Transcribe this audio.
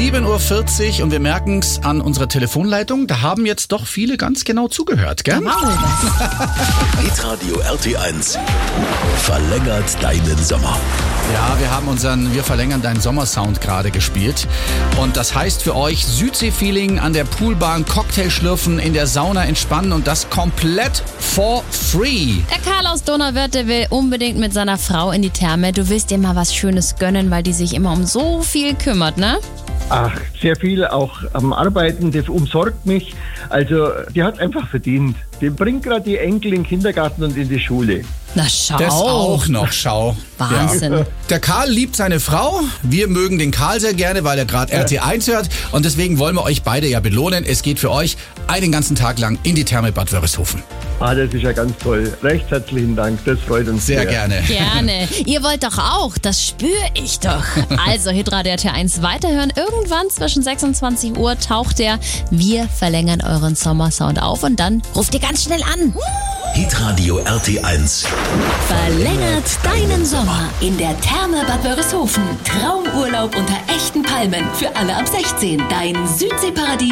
7:40 Uhr und wir merken es an unserer Telefonleitung. Da haben jetzt doch viele ganz genau zugehört, gell? Hitradio RT1 verlängert deinen Sommer. Ja, wir verlängern deinen Sommersound gerade gespielt. Und das heißt für euch Südsee-Feeling an der Poolbahn, Cocktail schlürfen, in der Sauna entspannen und das komplett for free. Der Karl aus Donauwörth, der will unbedingt mit seiner Frau in die Therme. Du willst dir mal was Schönes gönnen, weil die sich immer um so viel kümmert, ne? Ach, sehr viel auch am Arbeiten, das umsorgt mich. Also, die hat einfach verdient. Die bringt gerade die Enkel in den Kindergarten und in die Schule. Na schau. Das auch noch, schau. Wahnsinn. Ja. Der Karl liebt seine Frau. Wir mögen den Karl sehr gerne, weil er gerade RT1 hört. Und deswegen wollen wir euch beide ja belohnen. Es geht für euch einen ganzen Tag lang in die Therme Bad Wörishofen. Ah, das ist ja ganz toll. Recht herzlichen Dank, das freut uns sehr. Sehr gerne. Gerne. Ihr wollt doch auch, das spüre ich doch. Also Hitradio RT1 weiterhören. Irgendwann zwischen 26 Uhr taucht der Wir verlängern euren Sommersound auf und dann ruft ihr ganz schnell an. Hitradio RT1 Verlängert deinen Sommer in der Therme Bad Wörishofen. Traumurlaub unter echten Palmen für alle ab 16. Dein Südseeparadies